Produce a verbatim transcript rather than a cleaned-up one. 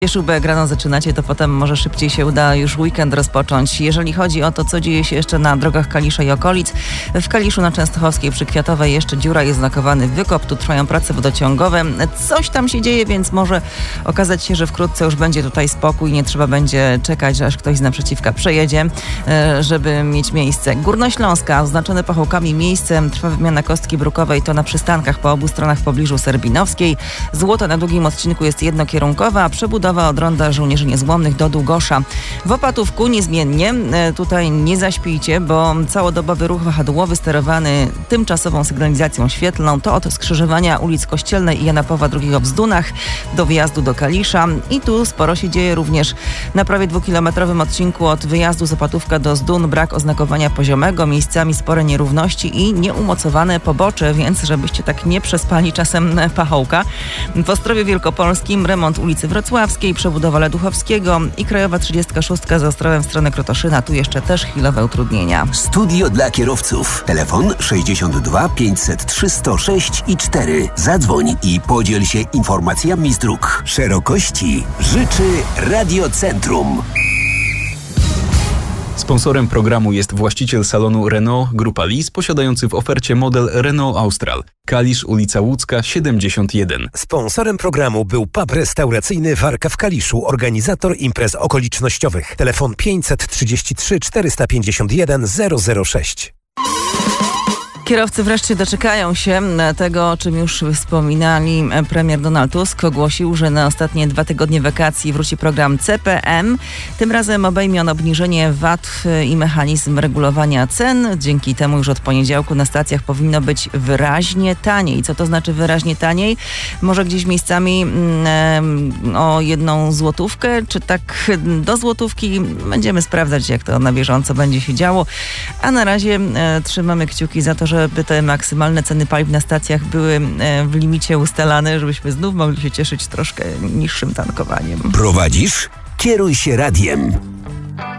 Cieszubę jak rano zaczynacie, to potem może szybciej się uda już weekend rozpocząć. Jeżeli chodzi o to, co dzieje się jeszcze na drogach Kalisza i okolic, w Kaliszu na Częstochowskiej przy Kwiatowej jeszcze dziura, jest znakowany wykop, tu trwają prace wodociągowe. Coś tam się dzieje, więc może okazać się, że wkrótce już będzie tutaj spokój, nie trzeba będzie czekać, aż ktoś z naprzeciwka przejedzie, żeby mieć miejsce. Górnośląska, oznaczone pachołkami miejsce, trwa wymiana kostki brukowej, to na przystankach po obu stronach w pobliżu Serbinowskiej. Złoto na długim odcinku jest jednokierunkowa, a przebudowa od ronda Żołnierzy Niezłomnych do Długosza. W Opatówku niezmiennie, tutaj nie zaśpijcie, bo całodobowy ruch wahadłowy sterowany tymczasową sygnalizacją świetlną to od skrzyżowania ulic Kościelnej i Jana Pawła drugiego w Zdunach do wyjazdu do Kalisza. I tu sporo się dzieje również na prawie dwukilometrowym odcinku od wyjazdu z Opatówka do Zdun. Brak oznakowania poziomego, miejscami spore nierówności i nieumocowane pobocze, więc żebyście tak nie przespali czasem pachołka. W Ostrowie Wielkopolskim remont ulicy Wrocławskiej, przebudowa Leduchowskiego i Krajowa trzydziestka szóstka z Ostrowem w stronę Krotoszyna. Tu jeszcze też chwilowe utrudnienia. Studio dla kierowców. Telefon sześćdziesiąt dwa pięćset trzy sto sześć i cztery. Zadzwoń i podziel się informacjami z dróg. Szerokości życzy Radiocentrum. Sponsorem programu jest właściciel salonu Renault Grupa Lis, posiadający w ofercie model Renault Austral. Kalisz, ulica Łódzka, siedemdziesiąt jeden. Sponsorem programu był pub restauracyjny Warka w Kaliszu, organizator imprez okolicznościowych. Telefon pięćset trzydzieści trzy czterysta pięćdziesiąt jeden zero zero sześć. Kierowcy wreszcie doczekają się tego, o czym już wspominali. Premier Donald Tusk ogłosił, że na ostatnie dwa tygodnie wakacji wróci program C P M. Tym razem obejmie on obniżenie V A T i mechanizm regulowania cen. Dzięki temu już od poniedziałku na stacjach powinno być wyraźnie taniej. Co to znaczy wyraźnie taniej? Może gdzieś miejscami mm, o jedną złotówkę, czy tak do złotówki. Będziemy sprawdzać, jak to na bieżąco będzie się działo. A na razie e, trzymamy kciuki za to, że żeby te maksymalne ceny paliw na stacjach były w limicie ustalane, żebyśmy znów mogli się cieszyć troszkę niższym tankowaniem. Prowadzisz? Kieruj się radiem.